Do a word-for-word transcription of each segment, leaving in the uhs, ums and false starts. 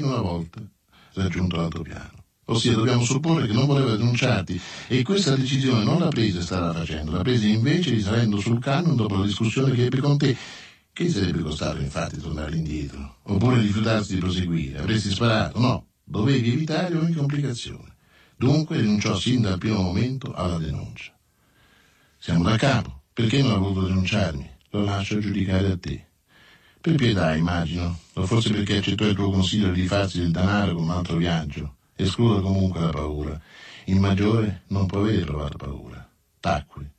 almeno una volta raggiunto l'altopiano. Ossia, dobbiamo supporre che non voleva denunciarti, e questa decisione non l'ha presa e stava facendo, l'ha presa invece risalendo sul camion dopo la discussione che ebbe con te. Che gli sarebbe costato infatti tornare indietro? Oppure rifiutarsi di proseguire? Avresti sparato? No, dovevi evitare ogni complicazione. Dunque rinunciò sin dal primo momento alla denuncia. Siamo da capo. Perché non ha voluto denunciarmi? Lo lascio giudicare a te. Per pietà, immagino, o forse perché accettò il tuo consiglio di farsi del denaro con un altro viaggio. Escludo comunque la paura. Il maggiore non può aver provato paura. Tacque.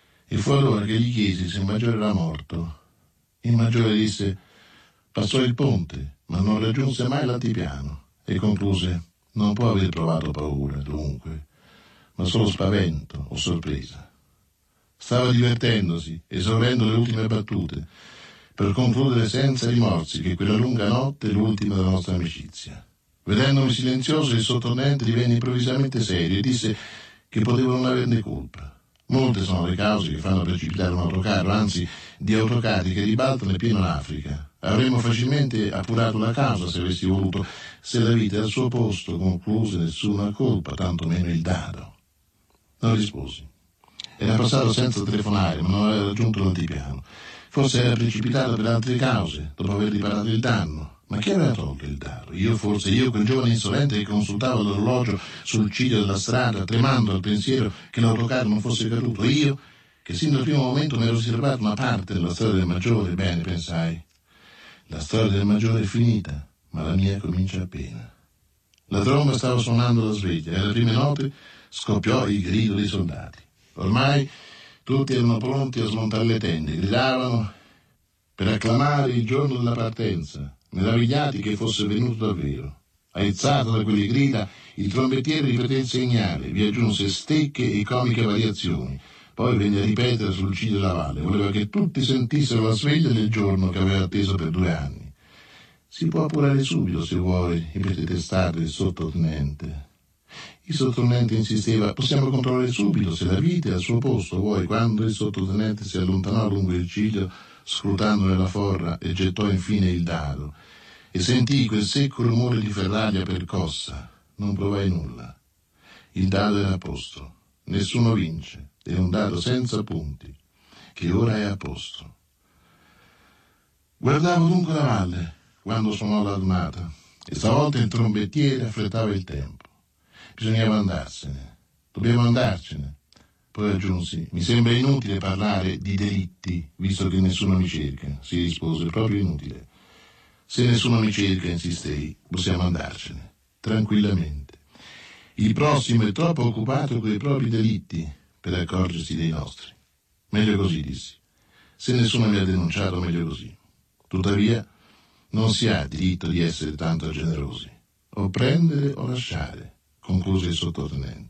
E fu allora che gli chiesi se il maggiore era morto. Il maggiore disse: passò il ponte, ma non raggiunse mai l'altipiano, e concluse: non può aver provato paura, dunque, ma solo spavento o sorpresa. Stava divertendosi, esaurendo le ultime battute, per concludere senza rimorsi che quella lunga notte è l'ultima della nostra amicizia. Vedendomi silenzioso, il sottotenente divenne improvvisamente serio e disse che potevo non averne colpa. Molte sono le cause che fanno precipitare un autocarro, anzi di autocarri che ribaltano in pieno Africa. Avremmo facilmente appurato la causa se avessi voluto, se la vita al suo posto concluse nessuna colpa, tantomeno il dado. Non risposi. Era passato senza telefonare, ma non aveva raggiunto l'altipiano. Forse era precipitato per altre cause, dopo aver riparato il danno. Ma chi aveva tolto il dado? Io forse, io quel giovane insolente che consultava l'orologio sul ciglio della strada, tremando al pensiero che l'autocarro non fosse caduto? Io, che sin dal primo momento mi ero riservato una parte della storia del maggiore? Bene, pensai, la storia del maggiore è finita, ma la mia comincia appena. La tromba stava suonando la sveglia e alle prime note scoppiò il grido dei soldati. Ormai tutti erano pronti a smontare le tende, gridavano per acclamare il giorno della partenza, meravigliati che fosse venuto davvero. Aizzato da quelle grida, il trombettiere ripeté il segnale, vi aggiunse stecche e comiche variazioni, poi venne a ripetere sul ciglio della valle. Voleva che tutti sentissero la sveglia del giorno che aveva atteso per due anni. Si può appurare subito, se vuoi, ripeté testardo il sottotenente. Il sottotenente insisteva: possiamo controllare subito se la vita è al suo posto. Vuoi? Quando il sottotenente si allontanò lungo il ciglio, scrutando nella forra, e gettò infine il dado, e sentii quel secco rumore di ferraglia percossa. Non provai nulla. Il dado era a posto. Nessuno vince. È un dado senza punti, che ora è a posto. Guardavo dunque la valle quando suonò l'adunata, e stavolta il trombettiere affrettava il tempo. Bisognava andarsene. Dobbiamo andarcene. Poi aggiunsi: mi sembra inutile parlare di delitti, visto che nessuno mi cerca. Si rispose: proprio inutile. Se nessuno mi cerca, insistei, possiamo andarcene, tranquillamente. Il prossimo è troppo occupato con i propri delitti per accorgersi dei nostri. Meglio così, dissi. Se nessuno mi ha denunciato, meglio così. Tuttavia, non si ha diritto di essere tanto generosi. O prendere o lasciare, concluse il sottotenente.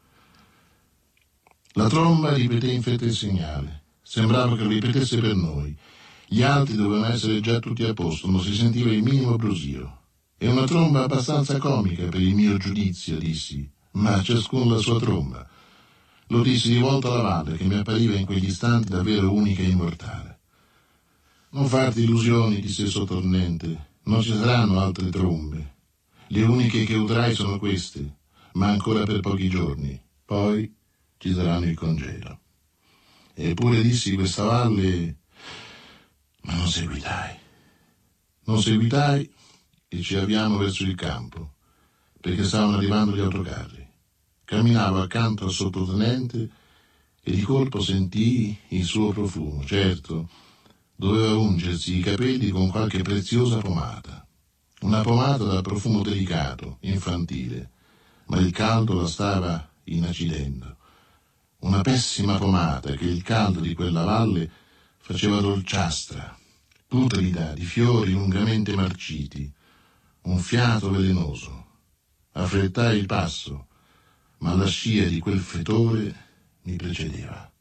La tromba ripeté in fretta il segnale. Sembrava che lo ripetesse per noi. Gli altri dovevano essere già tutti a posto, non si sentiva il minimo brusio. È una tromba abbastanza comica per il mio giudizio, dissi, ma ciascuno la sua tromba. Lo dissi di volta alla valle, che mi appariva in quegli istanti davvero unica e immortale. Non farti illusioni, disse il sottotenente, non ci saranno altre trombe. Le uniche che udrai sono queste, ma ancora per pochi giorni. Poi ci saranno il congelo. Eppure, dissi, questa valle... Ma non seguitai. Non seguitai e ci avviamo verso il campo, perché stavano arrivando gli autocarri. Camminavo accanto al sottotenente e di colpo sentii il suo profumo. Certo, doveva ungersi i capelli con qualche preziosa pomata. Una pomata dal profumo delicato, infantile, ma il caldo la stava inacidendo. Una pessima pomata che il caldo di quella valle faceva dolciastra, putrida di fiori lungamente marciti, un fiato velenoso. Affrettai il passo, ma la scia di quel fetore mi precedeva.